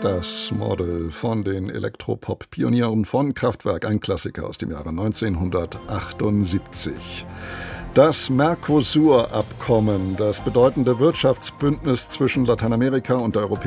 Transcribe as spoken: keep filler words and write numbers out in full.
Das Model von den Elektropop-Pionieren von Kraftwerk, ein Klassiker aus dem Jahre neunzehnhundertachtundsiebzig. Das Mercosur-Abkommen, das bedeutende Wirtschaftsbündnis zwischen Lateinamerika und der Europäischen